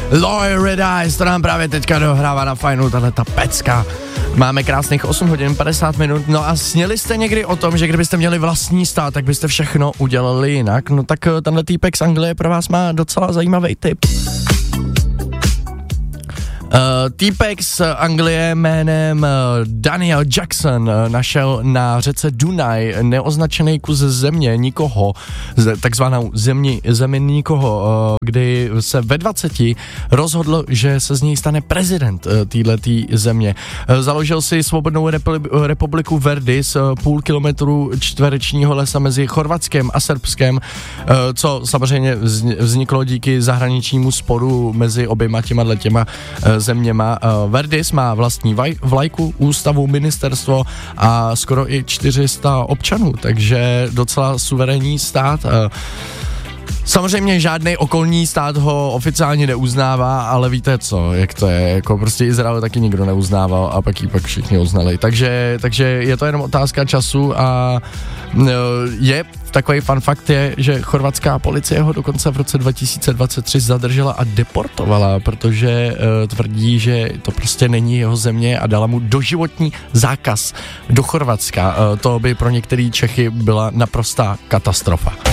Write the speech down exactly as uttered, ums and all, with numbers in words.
Lawyer Red Eyes, to nám právě teďka dohrává na fajnu, tahle ta pecka. Máme krásných osm hodin padesát minut, no a sněli jste někdy o tom, že kdybyste měli vlastní stát, tak byste všechno udělali jinak? No tak tenhle týpek z Anglie pro vás má docela zajímavý tip. Uh, týpek z Anglie jménem uh, Daniel Jackson uh, našel na řece Dunaj neoznačený kus země nikoho, z, takzvanou zemní, zemi nikoho, uh, kdy se ve dvaceti rozhodl, že se z něj stane prezident uh, téhletý země. Uh, založil si svobodnou repli- republiku Verdy z uh, půl kilometru čtverečního lesa mezi Chorvatskem a Srbskem, uh, co samozřejmě vzniklo díky zahraničnímu sporu mezi oběma těma těma uh, zeměma. Verdis má vlastní vaj, vlajku, ústavu, ministerstvo a skoro i čtyři sta občanů, takže docela suverénní stát. Samozřejmě žádný okolní stát ho oficiálně neuznává, ale víte co, jak to je, jako prostě Izrael taky nikdo neuznával a pak ji pak všichni uznali. Takže, takže je to jenom otázka času a je takový fun fakt je, že chorvatská policie ho dokonce v roce dva tisíce dvacet tři zadržela a deportovala, protože uh, tvrdí, že to prostě není jeho země a dala mu doživotní zákaz do Chorvatska. Uh, to by pro některé Čechy byla naprostá katastrofa.